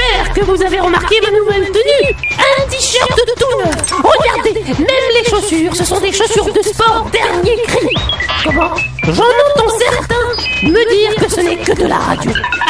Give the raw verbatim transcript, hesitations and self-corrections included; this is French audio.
J'espère que vous avez remarqué ma nouvelle tenue. Un t-shirt de tout neuf. Regardez, même les chaussures, ce sont des chaussures de sport dernier cri. Comment? J'en entends certains me dire que ce n'est que de la radio.